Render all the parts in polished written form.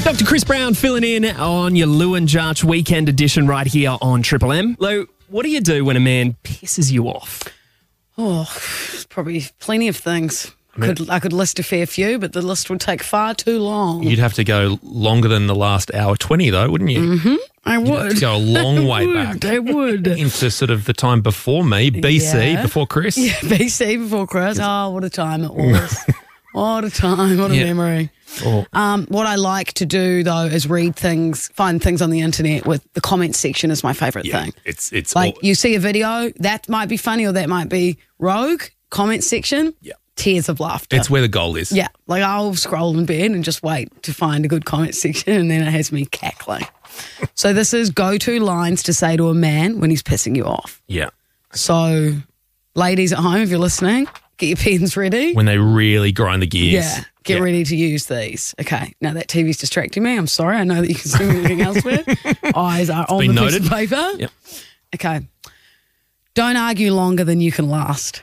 Dr. Chris Brown filling in on your Lou and Jarch weekend edition right here on Triple M. Lou, what do you do when a man pisses you off? Oh, probably plenty of things. I could list a fair few, but the list would take far too long. You'd have to go longer than the last hour 20, though, wouldn't you? Mm-hmm. I would. You'd have to go a long way back. I would. Into sort of the time before me, BC, Yeah. before Chris. Yeah, BC before Chris. Oh, what a time it was. What a time. What a memory. Oh. What I like to do, though, is find things on the internet with the comment section is my favourite thing. It's like you see a video, that might be funny or that might be rogue, comment section, tears of laughter. It's where the goal is. Yeah, like I'll scroll in bed and just wait to find a good comment section and then it has me cackling. So this is go-to lines to say to a man when he's pissing you off. Yeah. So ladies at home, if you're listening, get your pens ready. When they really grind the gears. Yeah, get ready to use these. Okay, now that TV's distracting me. I'm sorry. I know that you can see anything elsewhere. Eyes are on the piece of paper. Yep. Okay. Don't argue longer than you can last.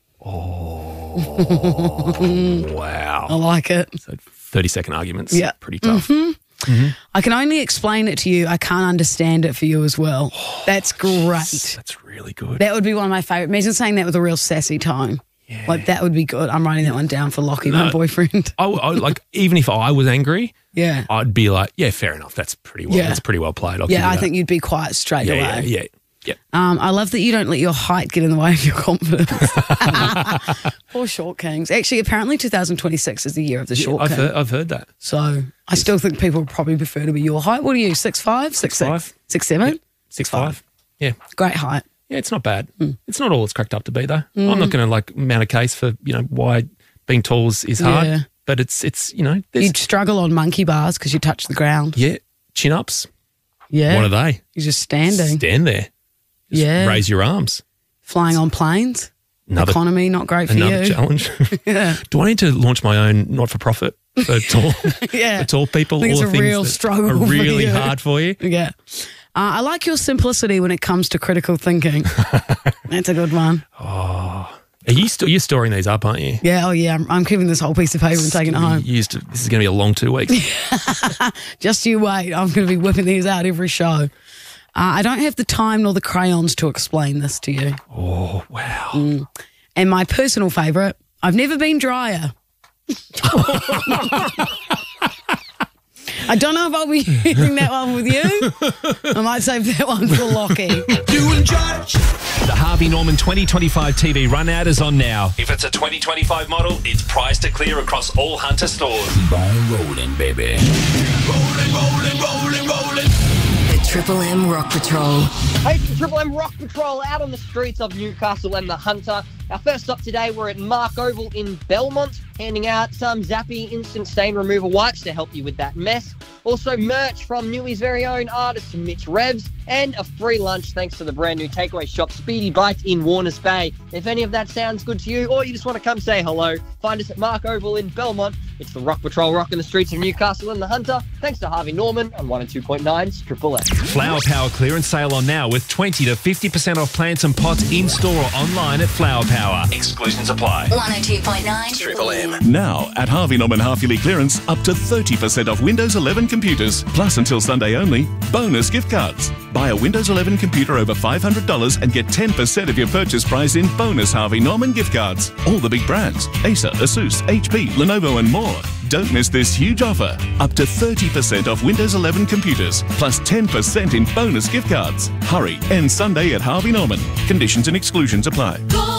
Wow. I like it. So 30-second arguments. Yeah. Pretty tough. I can only explain it to you. I can't understand it for you as well. That's great. That's really good. That would be one of my favourite. Imagine saying that with a real sassy tone. Yeah. Like, that would be good. I'm writing that one down for Lockie, my boyfriend. I like, even if I was angry, Yeah. I'd be like, yeah, fair enough. That's pretty well. Yeah. That's pretty well played. I'll give Yeah, you I that. think you'd be quiet straight away. Yeah. I love that you don't let your height get in the way of your confidence. Poor short kings. Actually, apparently 2026 is the year of the short king. I've heard that. So I still think people would probably prefer to be your height. What are you, 6'5", 6'6", 6'7"? 6'5". Yeah. Great height. Yeah, it's not bad. It's not all it's cracked up to be, though. I'm not going to mount a case for why being tall is hard. Yeah. But it's You'd struggle on monkey bars because you touch the ground. yeah, chin ups. Yeah. What are they? You're just standing. Stand there. Just Yeah. raise your arms. Flying on planes. Another- Economy, not great for Another you. challenge. Yeah. Do I need to launch my own not-for-profit for tall, Yeah. for tall people? I think all it's the a things real that struggle are for really you. hard for you. Yeah. I like your simplicity when it comes to critical thinking. That's a good one. You're storing these up, aren't you? Yeah, I'm keeping this whole piece of paper and taking it home. This is going to be a long 2 weeks. Just you wait. I'm going to be whipping these out every show. I don't have the time nor the crayons to explain this to you. Oh, wow. And my personal favourite, I've never been drier. I don't know if I'll be using that one with you. I might save that one for Lockie. The Harvey Norman 2025 TV run out is on now. If it's a 2025 model, it's priced to clear across all Hunter stores. Keep on rolling, baby. The Triple M Rock Patrol. Hey, it's the Triple M Rock Patrol out on the streets of Newcastle and the Hunter. Our first stop today, we're at Mark Oval in Belmont, handing out some Zappy instant stain removal wipes to help you with that mess. Also merch from Newey's very own artist Mitch Revs, and a free lunch thanks to the brand new takeaway shop Speedy Bites in Warners Bay. If any of that sounds good to you, or you just want to come say hello, find us at Mark Oval in Belmont. It's the Rock Patrol rocking the streets of Newcastle and the Hunter, thanks to Harvey Norman on 102.9's Triple M. Flower Power clearance sale on now with 20 to 50% off plants and pots in-store or online at Flower Power. Exclusions apply. 102.9 Triple M. Now, at Harvey Norman half-yearly clearance, up to 30% off Windows 11 computers. Plus, until Sunday only, bonus gift cards. Buy a Windows 11 computer over $500 and get 10% of your purchase price in bonus Harvey Norman gift cards. All the big brands, Acer, Asus, HP, Lenovo and more. Don't miss this huge offer. Up to 30% off Windows 11 computers, plus 10% in bonus gift cards. Hurry, end Sunday at Harvey Norman. Conditions and exclusions apply.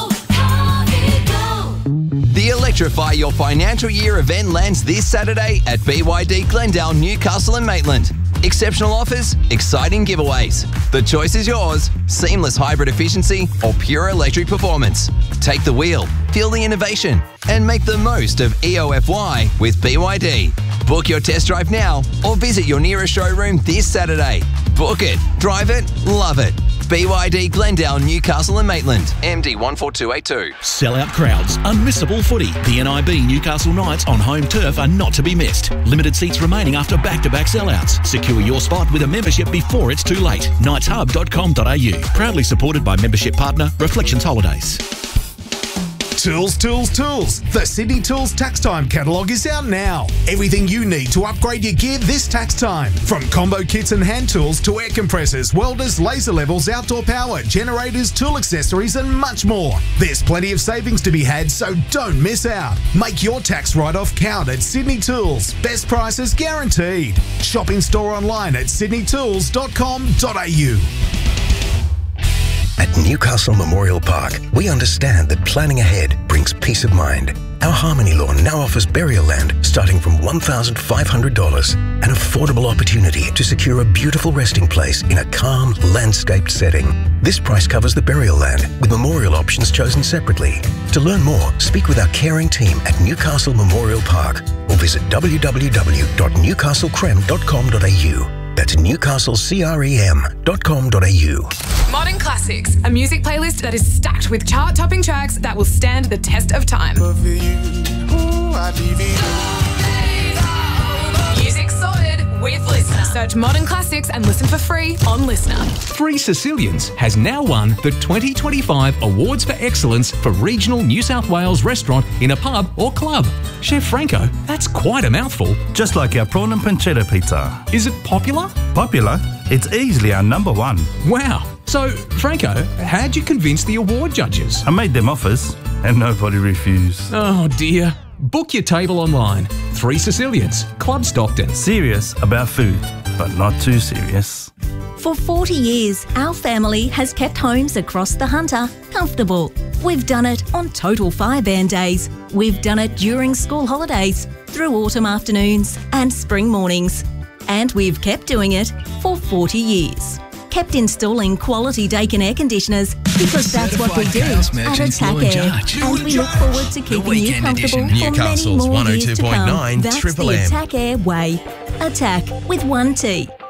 The Electrify Your Financial Year event lands this Saturday at BYD Glendale, Newcastle and Maitland. Exceptional offers, exciting giveaways. The choice is yours. Seamless hybrid efficiency or pure electric performance. Take the wheel, feel the innovation, and make the most of EOFY with BYD. Book your test drive now or visit your nearest showroom this Saturday. Book it, drive it, love it. BYD Glendale, Newcastle and Maitland. MD 14282. Sellout crowds, unmissable footy. The NIB Newcastle Knights on home turf are not to be missed. Limited seats remaining after back-to-back sellouts. Secure your spot with a membership before it's too late. knightshub.com.au. Proudly supported by membership partner Reflections Holidays. Tools, tools, tools. The Sydney Tools Tax Time catalogue is out now. Everything you need to upgrade your gear this tax time. From combo kits and hand tools to air compressors, welders, laser levels, outdoor power, generators, tool accessories and much more. There's plenty of savings to be had, so don't miss out. Make your tax write-off count at Sydney Tools. Best prices guaranteed. Shop in store online at sydneytools.com.au. At Newcastle Memorial Park, we understand that planning ahead brings peace of mind. Our Harmony Lawn now offers burial land starting from $1,500, an affordable opportunity to secure a beautiful resting place in a calm, landscaped setting. This price covers the burial land, with memorial options chosen separately. To learn more, speak with our caring team at Newcastle Memorial Park or visit www.newcastlecrem.com.au. That's newcastlecrem.com.au. Modern Classics, a music playlist that is stacked with chart-topping tracks that will stand the test of time. Music sorted with Listener. Search Modern Classics and listen for free on Listener. Three Sicilians has now won the 2025 Awards for Excellence for Regional New South Wales Restaurant in a Pub or Club. Chef Franco, that's quite a mouthful. Just like our prawn and pancetta pizza. Is it popular? Popular? It's easily our number one. Wow. So, Franco, how'd you convince the award judges? I made them offers and nobody refused. Oh dear. Book your table online. Three Sicilians, Club Stockton. Serious about food, but not too serious. For 40 years, our family has kept homes across the Hunter comfortable. We've done it on total fire ban days. We've done it during school holidays, through autumn afternoons and spring mornings. And we've kept doing it for 40 years. Kept installing quality Daikin air conditioners because that's what we do at Attack Air. And we look forward to keeping you comfortable for many more years to come. That's the Attack Air way. Attack with one T.